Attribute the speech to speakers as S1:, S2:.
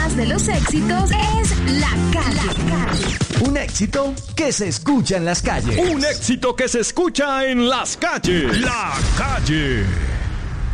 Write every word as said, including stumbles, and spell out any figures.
S1: más de los éxitos es La Calle.
S2: Un éxito que se escucha en las calles.
S3: Un éxito que se escucha en las calles. La Calle.